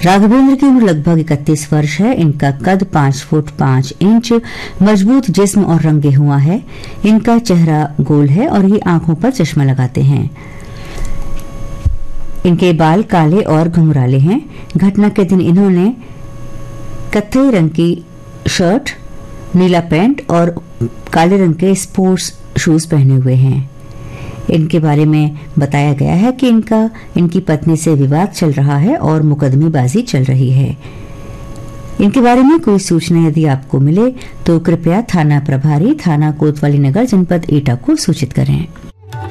राघवेंद्र की उम्र लगभग 31 वर्ष है। इनका कद 5 फुट 5 इंच, मजबूत जिस्म और रंगे हुआ है। इनका चेहरा गोल है और ये आंखों पर चश्मा लगाते हैं। इनके बाल काले और घुंघराले हैं। घटना के दिन इन्होंने कत्थई रंग की शर्ट, नीला पैंट और काले रंग के स्पोर्ट्स शूज पहने हुए हैं। इनके बारे में बताया गया है कि इनकी पत्नी से विवाद चल रहा है और मुकदमेबाजी चल रही है। इनके बारे में कोई सूचना यदि आपको मिले तो कृपया थाना प्रभारी, थाना कोतवाली नगर, जनपद एटा को सूचित करें।